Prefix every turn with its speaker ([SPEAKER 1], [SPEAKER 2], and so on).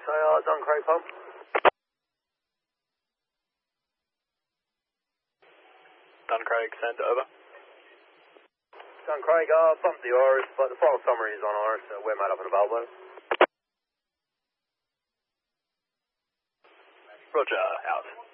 [SPEAKER 1] say Duncraig pump.
[SPEAKER 2] Duncraig, send over.
[SPEAKER 1] Duncraig, bump the Iris, but the final summary is on Iris, so we're made up and about, though.
[SPEAKER 2] Roger, out.